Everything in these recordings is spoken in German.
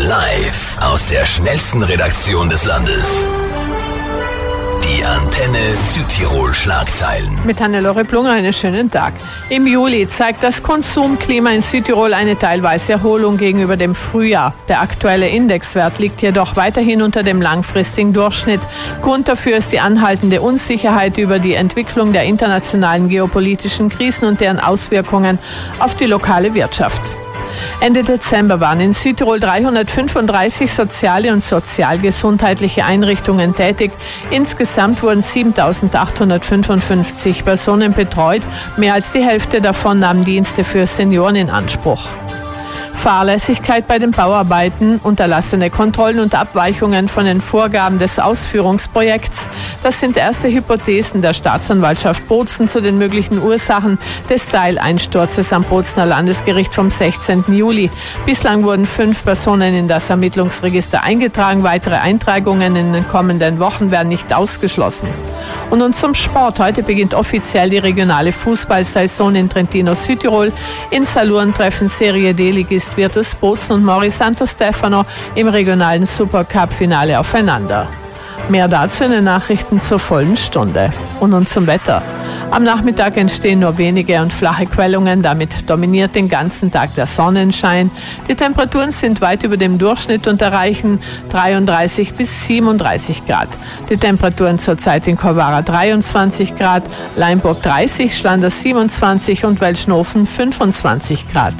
Live aus der schnellsten Redaktion des Landes. Die Antenne Südtirol Schlagzeilen. Mit Hannelore Plunger einen schönen Tag. Im Juli zeigt das Konsumklima in Südtirol eine teilweise Erholung gegenüber dem Frühjahr. Der aktuelle Indexwert liegt jedoch weiterhin unter dem langfristigen Durchschnitt. Grund dafür ist die anhaltende Unsicherheit über die Entwicklung der internationalen geopolitischen Krisen und deren Auswirkungen auf die lokale Wirtschaft. Ende Dezember waren in Südtirol 335 soziale und sozialgesundheitliche Einrichtungen tätig. Insgesamt wurden 7.855 Personen betreut. Mehr als die Hälfte davon nahmen Dienste für Senioren in Anspruch. Fahrlässigkeit bei den Bauarbeiten, unterlassene Kontrollen und Abweichungen von den Vorgaben des Ausführungsprojekts. Das sind erste Hypothesen der Staatsanwaltschaft Bozen zu den möglichen Ursachen des Teileinsturzes am Bozener Landesgericht vom 16. Juli. Bislang wurden 5 Personen in das Ermittlungsregister eingetragen. Weitere Eintragungen in den kommenden Wochen werden nicht ausgeschlossen. Und nun zum Sport. Heute beginnt offiziell die regionale Fußballsaison in Trentino, Südtirol. In Salurn treffen Serie D-Ligist Virtus Bozen und Mori Santo Stefano im regionalen Supercup-Finale aufeinander. Mehr dazu in den Nachrichten zur vollen Stunde. Und nun zum Wetter. Am Nachmittag entstehen nur wenige und flache Quellungen, damit dominiert den ganzen Tag der Sonnenschein. Die Temperaturen sind weit über dem Durchschnitt und erreichen 33 bis 37 Grad. Die Temperaturen zurzeit in Corvara 23 Grad, Leinburg 30, Schlanders 27 und Welschnofen 25 Grad.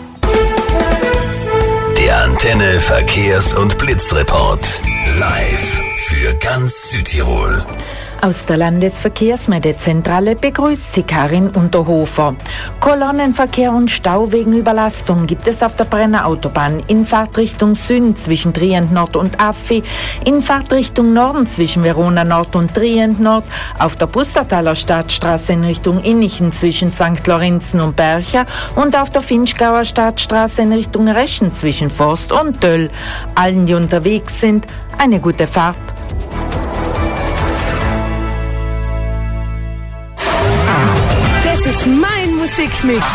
Der Antenne Verkehrs- und Blitzreport. Live für ganz Südtirol. Aus der Landesverkehrsmeldezentrale begrüßt sie Karin Unterhofer. Kolonnenverkehr und Stau wegen Überlastung gibt es auf der Brenner Autobahn in Fahrtrichtung Süden zwischen Trient Nord und Affi, in Fahrtrichtung Norden zwischen Verona Nord und Trient Nord, auf der Pustertaler Stadtstraße in Richtung Innichen zwischen St. Lorenzen und Bercha und auf der Finchgauer Stadtstraße in Richtung Reschen zwischen Forst und Döll. Allen, die unterwegs sind, eine gute Fahrt. Das ist mein Musikmix.